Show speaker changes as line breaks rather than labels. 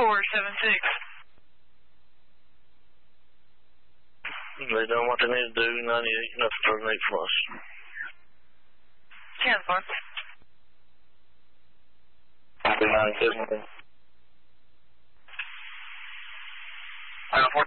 476.
They done what they need to do, 98, nothing terminate from us.
10-4.
Copy, 9-7.